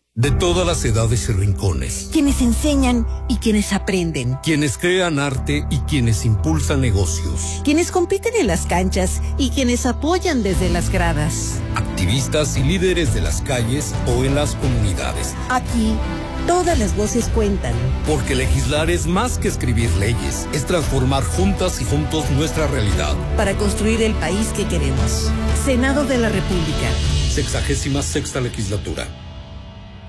De todas las edades y rincones. Quienes enseñan y quienes aprenden. Quienes crean arte y quienes impulsan negocios. Quienes compiten en las canchas y quienes apoyan desde las gradas. Activistas y líderes de las calles o en las comunidades. Aquí, todas las voces cuentan. Porque legislar es más que escribir leyes, es transformar juntas y juntos nuestra realidad. Para construir el país que queremos. Senado de la República. 66ª legislatura.